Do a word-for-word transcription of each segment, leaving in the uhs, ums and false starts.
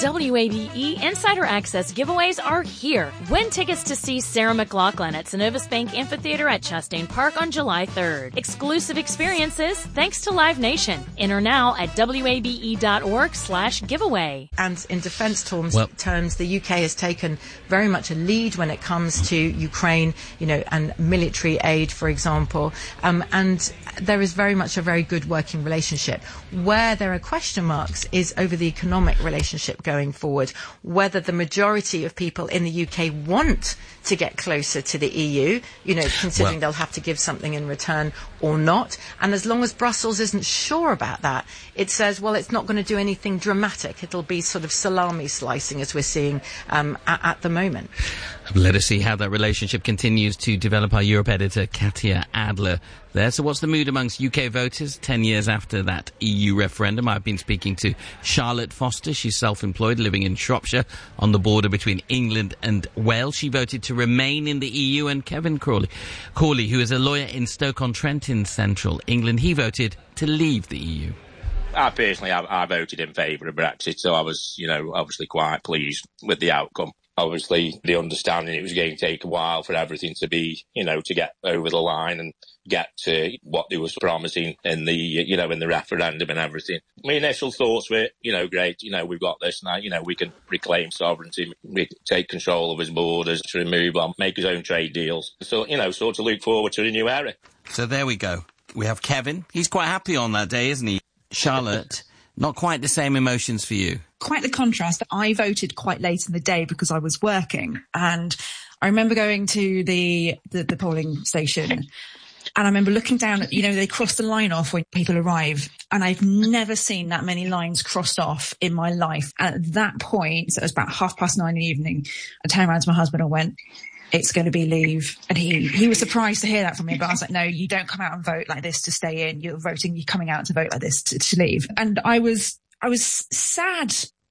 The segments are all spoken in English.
W A B E Insider Access giveaways are here. Win tickets to see Sarah McLachlan at Synovus Bank Amphitheater at Chastain Park on July third. Exclusive experiences thanks to Live Nation. Enter now at wabe.org slash giveaway. And in defence terms, well, terms, the U K has taken very much a lead when it comes to Ukraine, you know, and military aid, for example. Um, and there is very much a very good working relationship. Where there are question marks is over the economic relationship going forward, whether the majority of people in the U K want to get closer to the E U, you know, considering well, they'll have to give something in return or not. And as long as Brussels isn't sure about that, it says, well, it's not going to do anything dramatic. It'll be sort of salami slicing as we're seeing um, at, at the moment. Let us see how that relationship continues to develop. Our Europe editor, Katya Adler, there. So what's the mood amongst U K voters ten years after that E U referendum? I've been speaking to Charlotte Foster. She's self-employed, living in Shropshire on the border between England and Wales. She voted to remain in the E U. And Kevin Crawley, Cawley, who is a lawyer in Stoke-on-Trent in central England, he voted to leave the E U. I personally, I, I voted in favour of Brexit, so I was, you know, obviously quite pleased with the outcome. Obviously, the understanding it was going to take a while for everything to be, you know, to get over the line and get to what they was promising in the, you know, in the referendum and everything. My initial thoughts were, you know, great, you know, we've got this now, you know, we can reclaim sovereignty, we can take control of his borders, to remove on, make his own trade deals. So, you know, sort of look forward to a new era. So there we go. We have Kevin. He's quite happy on that day, isn't he? Charlotte, not quite the same emotions for you. Quite the contrast. I voted quite late in the day because I was working, and I remember going to the, the, the polling station, and I remember looking down at, you know, they cross the line off when people arrive, and I've never seen that many lines crossed off in my life. And at that point, so it was about half past nine in the evening, I turned around to my husband and went, it's going to be leave. And he, he was surprised to hear that from me, but I was like, no, you don't come out and vote like this to stay in. You're voting, you're coming out to vote like this to, to leave. And I was, I was sad,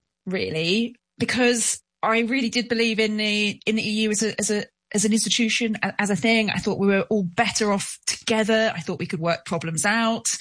really, because I really did believe in the, in the E U as a, as a, as an institution, as a thing. I thought we were all better off together. I thought we could work problems out.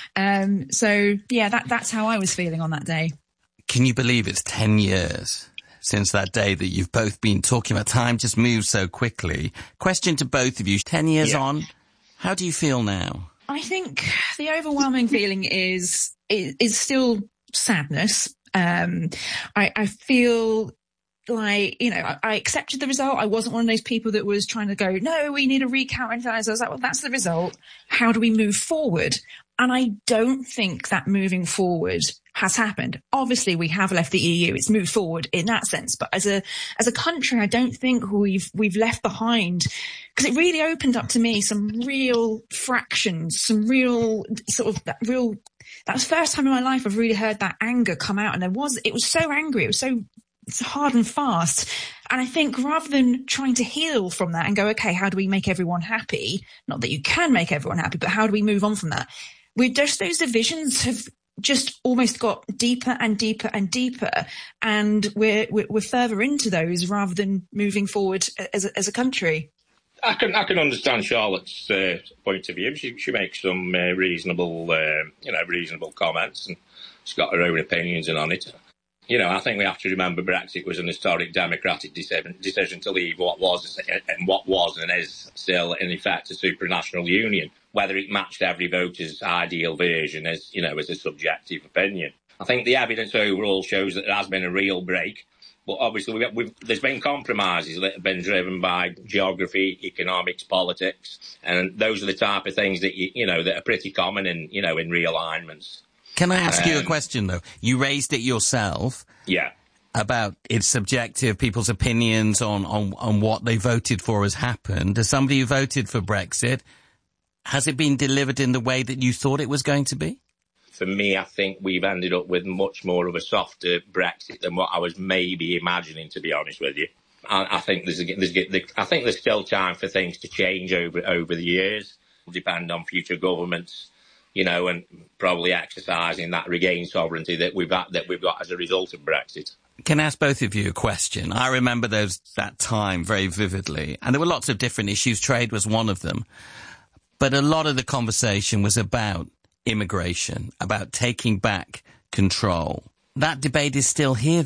Um, so yeah, that, that's how I was feeling on that day. Can you believe it's ten years since that day that you've both been talking about? Time just moves so quickly. Question to both of you, ten years yeah. on, how do you feel now? I think the overwhelming feeling is, is, is still sadness. Um, I, I feel like, you know, I, I accepted the result. I wasn't one of those people that was trying to go, no, we need a recount. And I was like, well, that's the result. How do we move forward? And I don't think that moving forward has happened. Obviously, we have left the E U. It's moved forward in that sense. But as a, as a country, I don't think we've, we've left behind, because it really opened up to me some real fractions, some real sort of that real, that was the first time in my life I've really heard that anger come out. And there was, it was so angry. It was so, it's hard and fast. And I think rather than trying to heal from that and go, okay, how do we make everyone happy? Not that you can make everyone happy, but how do we move on from that? We just, those divisions have just almost got deeper and deeper and deeper. And we're, we're, we're further into those rather than moving forward as a, as a country. I can, I can understand Charlotte's uh, point of view. She, she makes some uh, reasonable, uh, you know, reasonable comments, and she's got her own opinions on it. You know, I think we have to remember Brexit was an historic democratic decision, decision to leave what was and what was and is still, in effect, a supranational union. Whether it matched every voter's ideal version is, you know, is a subjective opinion. I think the evidence overall shows that there has been a real break. But obviously, we've, we've, there's been compromises that have been driven by geography, economics, politics, and those are the type of things that, you, you know, that are pretty common in, you know, in realignments. Can I ask um, you a question, though? You raised it yourself. Yeah. About it's subjective, people's opinions on, on, on what they voted for has happened. As somebody who voted for Brexit, has it been delivered in the way that you thought it was going to be? For me, I think we've ended up with much more of a softer Brexit than what I was maybe imagining, to be honest with you. I, I think there's, there's, I think there's still time for things to change over, over the years. It'll depend on future governments, you know, and probably exercising that regained sovereignty that we've got, that we've got as a result of Brexit. Can I ask both of you a question? I remember those, that time very vividly, and there were lots of different issues. Trade was one of them. But a lot of the conversation was about immigration, about taking back control. That debate is still here.